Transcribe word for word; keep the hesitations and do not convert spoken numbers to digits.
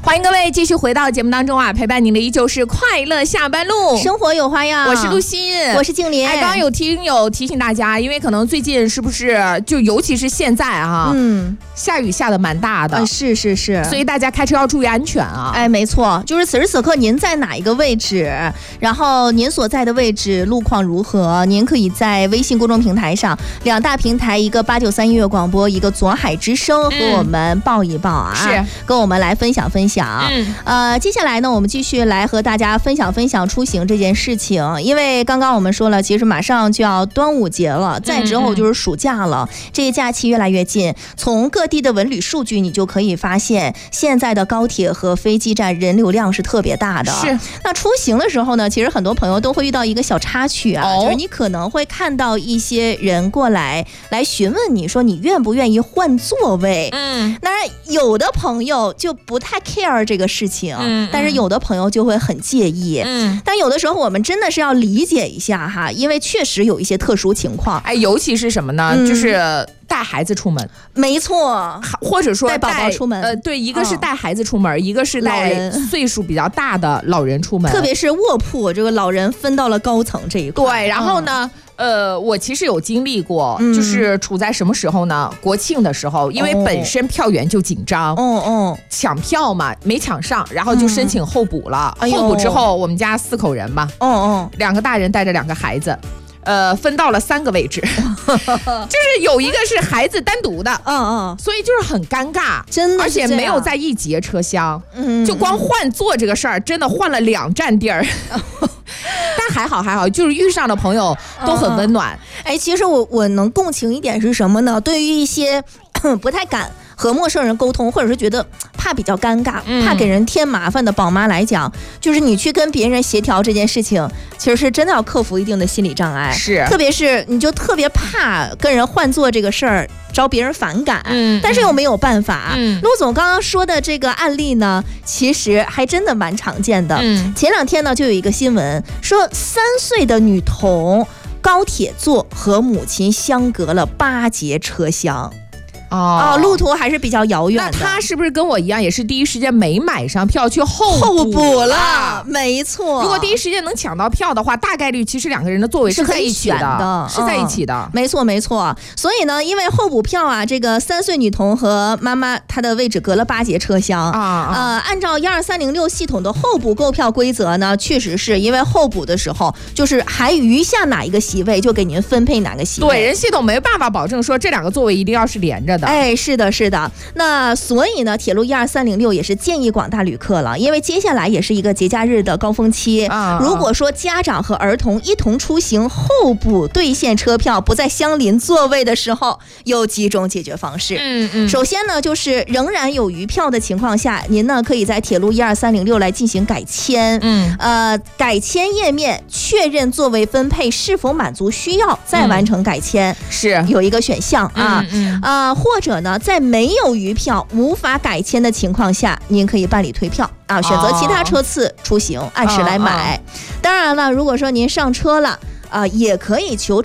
欢迎各位继续回到节目当中啊，陪伴您的依旧是快乐下班路， 生活有花样。 我是陆欣， 我是静莲。 哎，刚刚有听友提醒大家，因为可能最近是不是就尤其是现在啊，嗯，下雨下的蛮大的、 呃，是是是， 所以大家开车要注意安全啊。 哎，没错，就是此时此刻您在哪一个位置，然后您所在的位置路况如何，您可以在微信公众平台上，两大平台，一个八九三音乐广播，一个左海之声，和我们报一报啊， 是跟我们来分享分享。 嗯， 呃，接下来呢，我们继续来和大家分享分享出行这件事情。因为刚刚我们说了，其实马上就要端午节了，再之后就是暑假了，嗯嗯这个假期越来越近。从各地的文旅数据，你就可以发现，现在的高铁和飞机站人流量是特别大的。 是。 那出行的时候呢，其实很多朋友都会遇到一个小插曲啊，哦、就是你可能会看到一些人过来来询问你说，你愿不愿意换座位？嗯，当然有的朋友就不太 care。这个事情，嗯，但是有的朋友就会很介意，嗯，但有的时候我们真的是要理解一下哈，因为确实有一些特殊情况， 哎，尤其是什么呢？嗯、就是带孩子出门， 没错， 或者说带宝宝出门， 呃，对，一个是带孩子出门，嗯、一个是带岁数比较大的老人出门， 特别是卧铺，这个老人分到了高层这一块， 对，然后呢？嗯呃，我其实有经历过，嗯、就是处在什么时候呢？国庆的时候，因为本身票源就紧张，哦哦，抢票嘛，没抢上，然后就申请候补了。嗯、候补之后，我们家四口人嘛，哦哦，两个大人带着两个孩子。呃，分到了三个位置，就是有一个是孩子单独的，嗯嗯，所以就是很尴尬， 真的， 而且没有在一节车厢，嗯，就光换座这个事儿，真的换了两站地儿。但还好还好，就是遇上的朋友都很温暖。 嗯、哎，其实我我能共情一点是什么呢？对于一些不太敢和陌生人沟通，或者是觉得怕比较尴尬、嗯、怕给人添麻烦的宝妈来讲，就是你去跟别人协调这件事情，其实是真的要克服一定的心理障碍。 是， 特别是你就特别怕跟人换座这个事儿招别人反感，嗯，但是又没有办法。嗯，陆总刚刚说的这个案例呢，其实还真的蛮常见的。嗯，前两天呢就有一个新闻说，三岁的女童高铁座和母亲相隔了八节车厢。哦, 哦，路途还是比较遥远的。 那他是不是跟我一样，也是第一时间没买上票去候候补了？没错。 如果第一时间能抢到票的话，大概率其实两个人的座位是在一起的，的是在一起的、嗯。 没错，没错。所以呢，因为候补票啊，这个三岁女童和妈妈她的位置隔了八节车厢啊。呃，按照一二三零六系统的候补购票规则呢，确实是因为候补的时候，就是还余下哪一个席位就给您分配哪个席位。 对，人系统没办法保证说这两个座位一定要是连着。 哎，是的，是的。那所以呢，铁路一二三零六也是建议广大旅客了，因为接下来也是一个节假日的高峰期。啊、如果说家长和儿童一同出行候补兑现车票，不在相邻座位的时候，有几种解决方式。嗯嗯。首先呢，就是仍然有余票的情况下，您呢可以在铁路一二三零六来进行改签。嗯。呃，改签页面确认座位分配是否满足需要，再完成改签。嗯、是有一个选项啊。嗯嗯。呃，或者呢，在没有余票无法改签的情况下，您可以办理退票啊，选择其他车次出行，按时来买。当然了，如果说您上车了啊、呃，也可以求